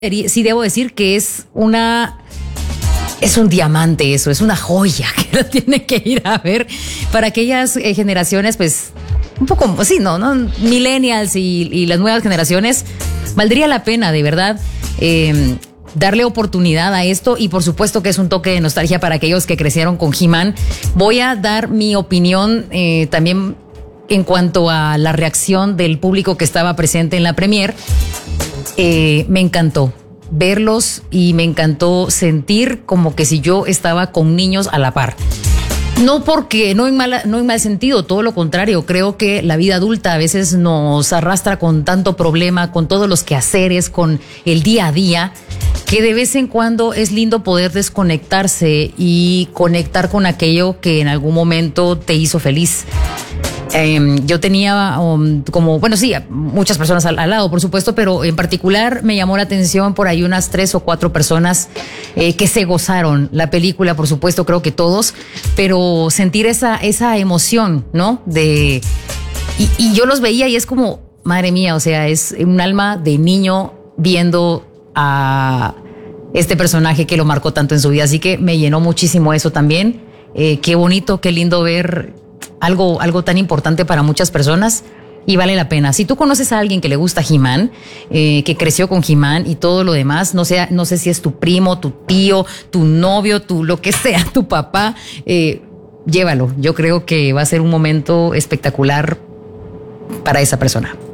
Sí debo decir que es un diamante eso, es una joya que lo tienen que ir a ver para aquellas generaciones, pues, un poco, sí, no, millennials y las nuevas generaciones. Valdría la pena, de verdad, darle oportunidad a esto, y por supuesto que es un toque de nostalgia para aquellos que crecieron con He-Man. Voy a dar mi opinión también en cuanto a la reacción del público que estaba presente en la premier. Me encantó verlos y me encantó sentir como que si yo estaba con niños a la par. No en mal sentido, todo lo contrario. Creo que la vida adulta a veces nos arrastra con tanto problema, con todos los quehaceres, con el día a día, que de vez en cuando es lindo poder desconectarse y conectar con aquello que en algún momento te hizo feliz. Yo tenía muchas personas al lado, por supuesto, pero en particular me llamó la atención por ahí unas 3 o 4 personas que se gozaron la película, por supuesto, creo que todos, pero sentir esa emoción, ¿no? Y yo los veía y es como, madre mía, o sea, es un alma de niño viendo a este personaje que lo marcó tanto en su vida, así que me llenó muchísimo eso también. Qué bonito, qué lindo ver algo tan importante para muchas personas, y vale la pena. Si tú conoces a alguien que le gusta He-Man, que creció con He-Man y todo lo demás, no sé si es tu primo, tu tío, tu novio, lo que sea, tu papá, llévalo. Yo creo que va a ser un momento espectacular para esa persona.